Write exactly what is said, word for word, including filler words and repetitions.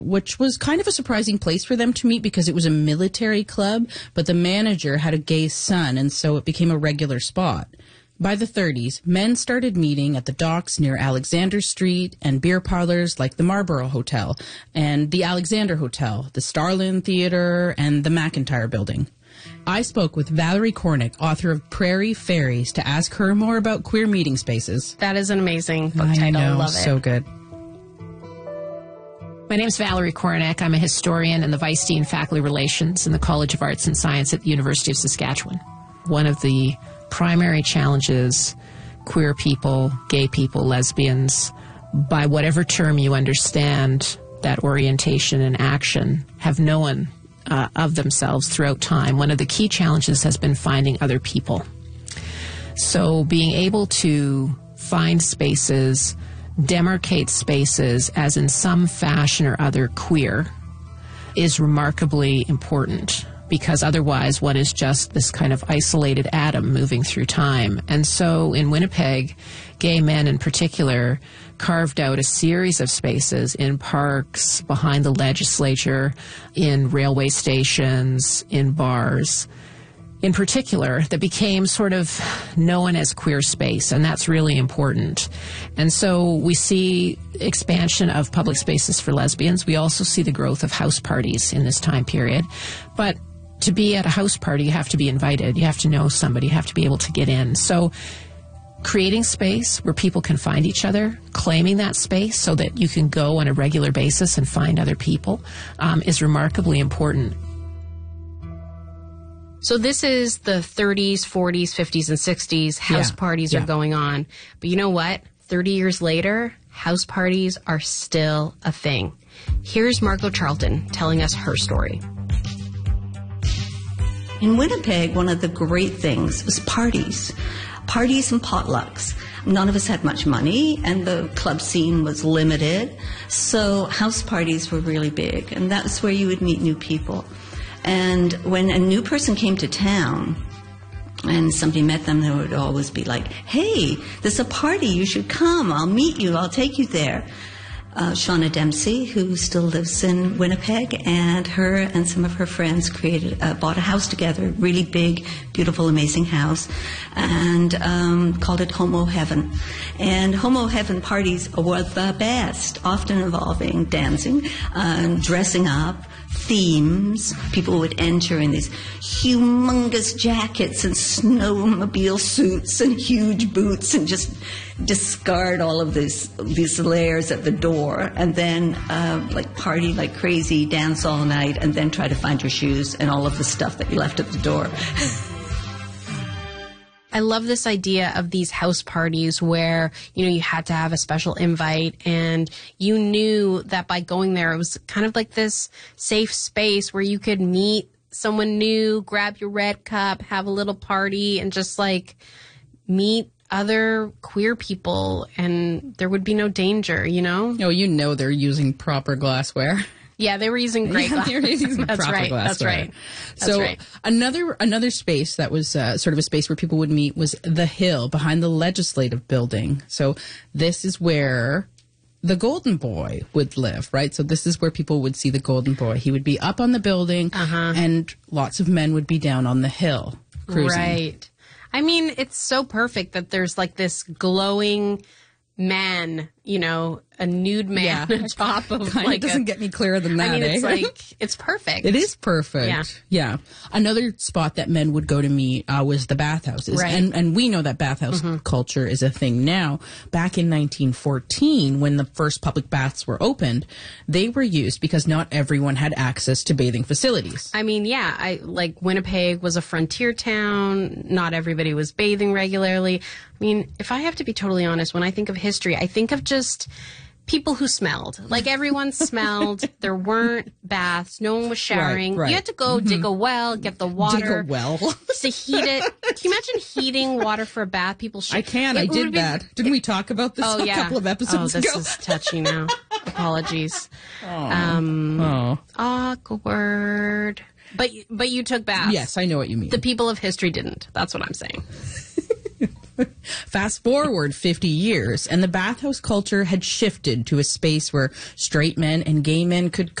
which was kind of a surprising place for them to meet because it was a military club, but the manager had a gay son, and so it became a regular spot. By the thirties, men started meeting at the docks near Alexander Street and beer parlors like the Marlborough Hotel and the Alexander Hotel, the Starland Theatre, and the McIntyre Building. I spoke with Valerie Cornick, author of Prairie Fairies, to ask her more about queer meeting spaces. That is an amazing book I title. know, Love it. so good. My name is Valerie Cornick. I'm a historian and the Vice Dean Faculty Relations in the College of Arts and Science at the University of Saskatchewan. One of the primary challenges queer people, gay people, lesbians, by whatever term you understand that orientation and action, have known uh, of themselves throughout time. One of the key challenges has been finding other people. So being able to find spaces, demarcate spaces as in some fashion or other queer is remarkably important, because otherwise one is just this kind of isolated atom moving through time. And so in Winnipeg, gay men in particular carved out a series of spaces in parks, behind the legislature, in railway stations, in bars, in particular, that became sort of known as queer space, and that's really important. And so we see expansion of public spaces for lesbians. We also see the growth of house parties in this time period. But to be at a house party, you have to be invited. You have to know somebody. You have to be able to get in. So creating space where people can find each other, claiming that space so that you can go on a regular basis and find other people, um, is remarkably important. So this is the thirties, forties, fifties, and sixties. House Yeah. parties Yeah. are going on. But you know what? thirty years later, house parties are still a thing. Here's Margot Charlton telling us her story. In Winnipeg, one of the great things was parties. Parties and potlucks. None of us had much money, and the club scene was limited, so house parties were really big, and that's where you would meet new people. And when a new person came to town and somebody met them, they would always be like, hey, there's a party, you should come, I'll meet you, I'll take you there. Uh, Shauna Dempsey, who still lives in Winnipeg, and her and some of her friends created, uh, bought a house together, really big, beautiful, amazing house, and um, called it Homo Heaven. And Homo Heaven parties were the best, often involving dancing, uh, dressing up, themes. People would enter in these humongous jackets and snowmobile suits and huge boots and just discard all of these these layers at the door, and then uh, like party like crazy, dance all night, and then try to find your shoes and all of the stuff that you left at the door. I love this idea of these house parties where, you know, you had to have a special invite, and you knew that by going there, it was kind of like this safe space where you could meet someone new, grab your red cup, have a little party, and just like meet other queer people, and there would be no danger, you know? Oh, you know they're using proper glassware. Yeah, they were using great Yeah, glass. they were using That's proper right. glassware. That's right. That's so right. another another space that was uh, sort of a space where people would meet was the Hill behind the Legislative Building. So this is where the Golden Boy would live, right? So this is where people would see the Golden Boy. He would be up on the building, Uh-huh. and lots of men would be down on the hill cruising. Right. I mean, it's so perfect that there's like this glowing man, you know, a nude man Yeah. on top of Kind like of doesn't a, get any clearer than that, I mean, eh? it's like, it's perfect. It is perfect. Yeah. Yeah. Another spot that men would go to meet uh, was the bathhouses. Right. And and we know that bathhouse Mm-hmm. culture is a thing now. Back in nineteen fourteen, when the first public baths were opened, they were used because not everyone had access to bathing facilities. I mean, yeah, I like Winnipeg was a frontier town. Not everybody was bathing regularly. I mean, if I have to be totally honest, when I think of history, I think of just people who smelled. Like everyone smelled. There weren't baths. No one was showering. Right, right. You had to go mm-hmm. dig a well, get the water. Dig a well. To heat it. Can you imagine heating water for a bath? People should. I can. It I would did be- that. Didn't we talk about this Oh, a yeah. couple of episodes oh, this ago? is touchy now. Apologies. Oh. Um, oh. Awkward. But, but you took baths. Yes, I know what you mean. The people of history didn't. That's what I'm saying. Fast forward fifty years, and the bathhouse culture had shifted to a space where straight men and gay men could